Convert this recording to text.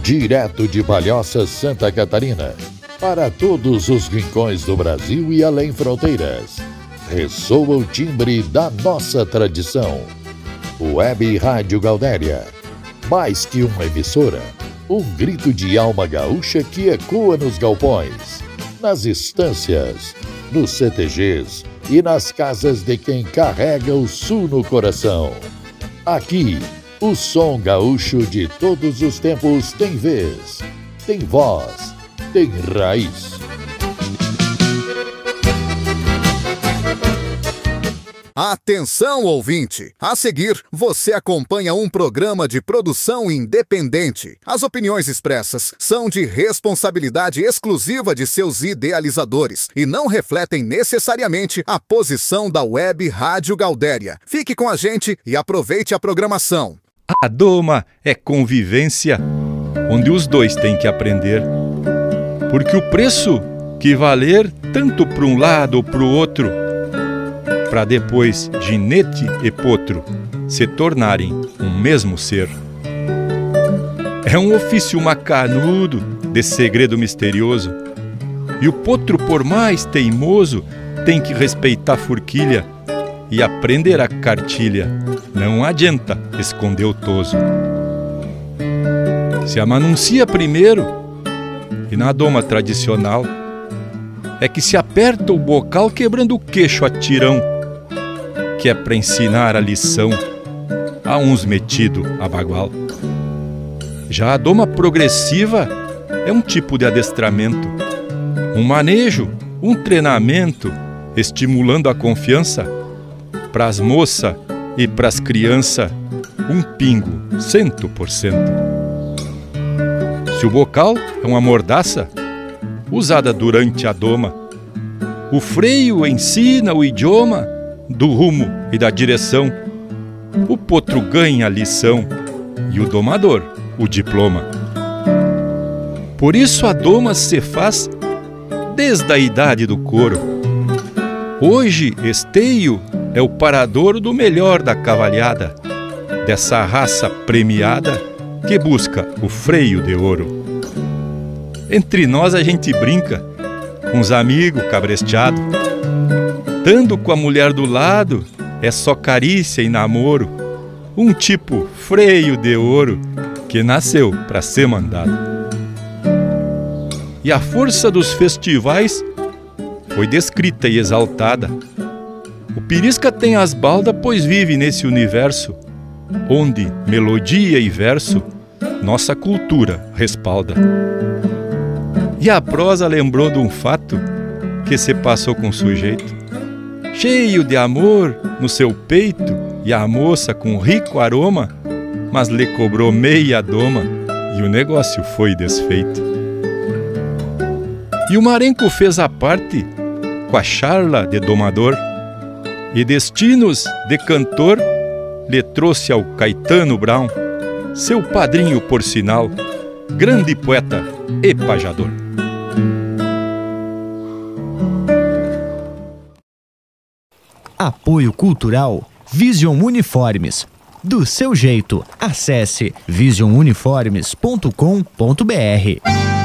direto de Palhoça, Santa Catarina, para todos os rincões do Brasil e além fronteiras. Ressoa o timbre da nossa tradição. Web Rádio Gaudéria. Mais que uma emissora, um grito de alma gaúcha que ecoa nos galpões, nas estâncias, nos CTGs e nas casas de quem carrega o sul no coração. Aqui, o som gaúcho de todos os tempos tem vez, tem voz, tem raiz. Atenção, ouvinte! A seguir, você acompanha um programa de produção independente. As opiniões expressas são de responsabilidade exclusiva de seus idealizadores e não refletem necessariamente a posição da Web Rádio Gaudéria. Fique com a gente e aproveite a programação. A doma é convivência, onde os dois têm que aprender. Porque o preço que valer tanto para um lado ou para o outro, para depois ginete e potro se tornarem um mesmo ser. É um ofício macanudo de segredo misterioso, e o potro, por mais teimoso, tem que respeitar a forquilha e aprender a cartilha. Não adianta esconder o toso. Se amanuncia primeiro, e na doma tradicional é que se aperta o bocal quebrando o queixo a tirão, que é pra ensinar a lição a uns metido a bagual. Já a doma progressiva é um tipo de adestramento, um manejo, um treinamento, estimulando a confiança pras moças e pras crianças, um pingo 100%. Se o bocal é uma mordaça usada durante a doma, o freio ensina o idioma do rumo e da direção. O potro ganha a lição e o domador o diploma. Por isso a doma se faz desde a idade do couro. Hoje esteio é o paradouro do melhor da cavalhada, dessa raça premiada que busca o freio de ouro. Entre nós a gente brinca, com os amigos cabresteados. Dando com a mulher do lado, é só carícia e namoro. Um tipo freio de ouro que nasceu para ser mandado. E a força dos festivais foi descrita e exaltada. O Pirisca tem as baldas, pois vive nesse universo, onde melodia e verso nossa cultura respalda. E a prosa lembrou de um fato que se passou com o sujeito, cheio de amor no seu peito, e a moça com rico aroma, mas lhe cobrou meia doma e o negócio foi desfeito. E o marenco fez a parte com a charla de domador, e destinos de cantor lhe trouxe ao Caetano Brown, seu padrinho por sinal, grande poeta e pajador. Apoio Cultural Vision Uniformes. Do seu jeito, acesse visionuniformes.com.br.